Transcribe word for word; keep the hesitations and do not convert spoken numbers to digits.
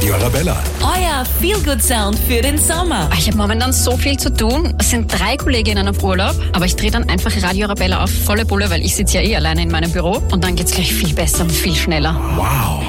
Radio Arabella. Euer Feel-Good-Sound für den Sommer. Ich habe momentan so viel zu tun. Es sind drei Kolleginnen auf Urlaub, aber ich drehe dann einfach Radio Arabella auf volle Bulle, weil ich sitze ja eh alleine in meinem Büro und dann geht's gleich viel besser und viel schneller. Wow.